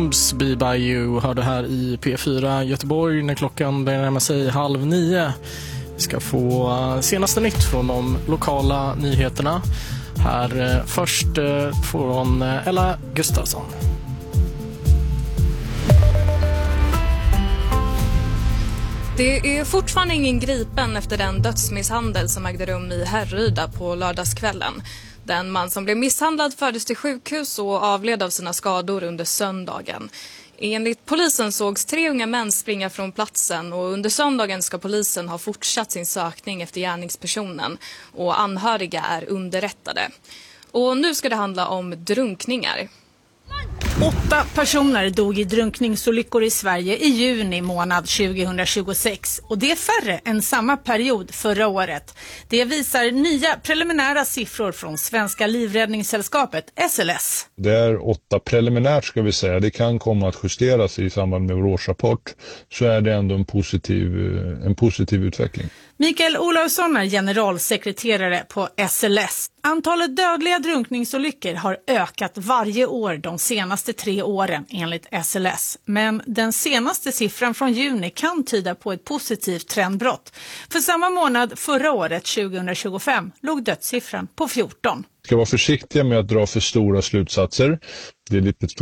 Bombs Be By You hörde här i P4 Göteborg när klockan börjar närma sig 8:30. Vi ska få senaste nytt från de lokala nyheterna. Här först från Ella Gustafsson. Det är fortfarande ingen gripen efter den dödsmisshandel som ägde rum i Härryda på lördagskvällen. Den man som blev misshandlad fördes till sjukhus och avled av sina skador under söndagen. Enligt polisen sågs 3 unga män springa från platsen och under söndagen ska polisen ha fortsatt sin sökning efter gärningspersonen och anhöriga är underrättade. Och nu ska det handla om drunkningar. 8 personer dog i drunkningsolyckor i Sverige i juni månad 2026 och det är färre än samma period förra året. Det visar nya preliminära siffror från Svenska livräddningssällskapet SLS. Det är 8 preliminärt ska vi säga. Det kan komma att justeras i samband med vår årsrapport, så är det ändå en positiv utveckling. Mikael Olausson är generalsekreterare på SLS. Antalet dödliga drunkningsolyckor har ökat varje år de senaste 3 åren enligt SLS. Men den senaste siffran från juni kan tyda på ett positivt trendbrott. För samma månad förra året, 2025, låg dödssiffran på 14. Vi ska vara försiktiga med att dra för stora slutsatser. Det är lite